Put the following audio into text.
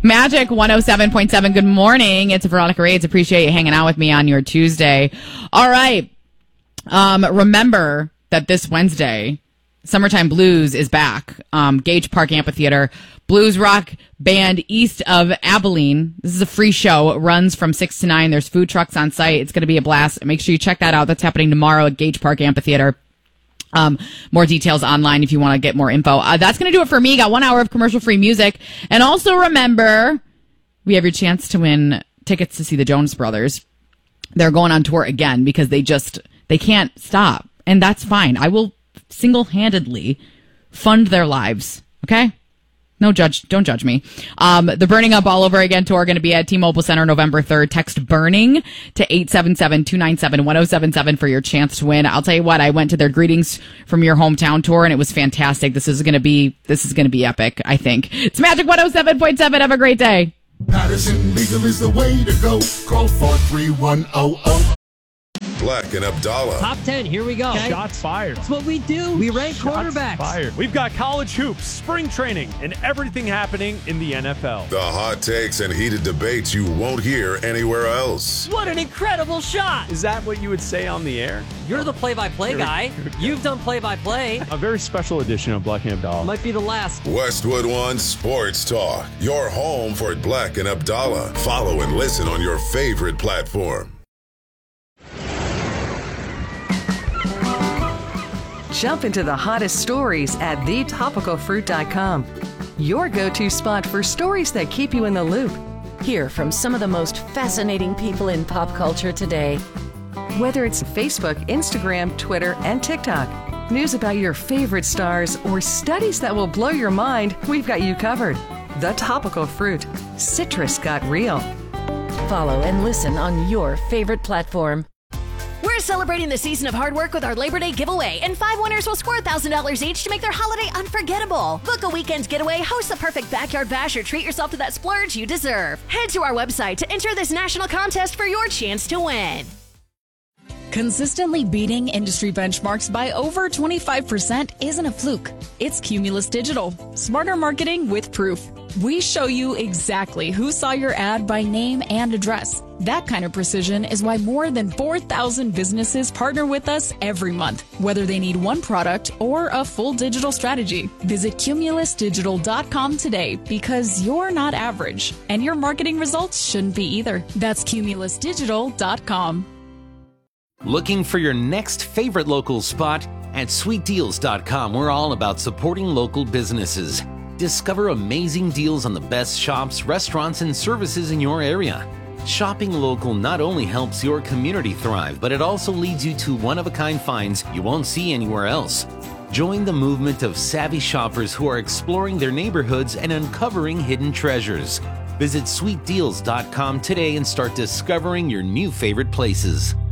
Magic 107.7. Good morning. It's Veronica Rades. Appreciate you hanging out with me on your Tuesday. All right. Remember that this Wednesday, Summertime Blues is back. Gage Park Amphitheater. Blues rock band east of Abilene. This is a free show. It runs from 6 to 9. There's food trucks on site. It's going to be a blast. Make sure you check that out. That's happening tomorrow at Gage Park Amphitheater. More details online if you want to get more info. That's going to do it for me. Got 1 hour of commercial-free music. And also remember, we have your chance to win tickets to see the Jonas Brothers. They're going on tour again because they can't stop. And that's fine. I will single-handedly fund their lives. Okay? Don't judge me. The Burning Up All Over Again tour going to be at T-Mobile Center November 3rd. Text BURNING to 877-297-1077 for your chance to win. I'll tell you what, I went to their Greetings from Your Hometown tour and it was fantastic. This is going to be epic, I think. It's Magic 107.7. Have a great day. Patterson Legal is the way to go. Call 43100. Black and Abdallah. Top 10, here we go. Okay. Shots fired. That's what we do. We rank quarterbacks. Fired. We've got college hoops, spring training, and everything happening in the NFL. The hot takes and heated debates you won't hear anywhere else. What an incredible shot. Is that what you would say on the air? You're the play-by-play guy. You've done play-by-play. A very special edition of Black and Abdallah. Might be the last. Westwood One Sports Talk. Your home for Black and Abdallah. Follow and listen on your favorite platform. Jump into the hottest stories at thetopicalfruit.com. Your go-to spot for stories that keep you in the loop. Hear from some of the most fascinating people in pop culture today. Whether it's Facebook, Instagram, Twitter, and TikTok, news about your favorite stars, or studies that will blow your mind, we've got you covered. The Topical Fruit. Citrus got real. Follow and listen on your favorite platform. We're celebrating the season of hard work with our Labor Day giveaway, and 5 winners will score $1,000 each to make their holiday unforgettable. Book a weekend getaway, host the perfect backyard bash, or treat yourself to that splurge you deserve. Head to our website to enter this national contest for your chance to win. Consistently beating industry benchmarks by over 25% isn't a fluke. It's Cumulus Digital. Smarter marketing with proof. We show you exactly who saw your ad by name and address. That kind of precision is why more than 4,000 businesses partner with us every month, whether they need one product or a full digital strategy. Visit cumulusdigital.com today because you're not average, and your marketing results shouldn't be either. That's cumulusdigital.com. Looking for your next favorite local spot? At sweetdeals.com, we're all about supporting local businesses. Discover amazing deals on the best shops, restaurants, and services in your area. Shopping local not only helps your community thrive, but it also leads you to one-of-a-kind finds you won't see anywhere else. Join the movement of savvy shoppers who are exploring their neighborhoods and uncovering hidden treasures. Visit sweetdeals.com today and start discovering your new favorite places.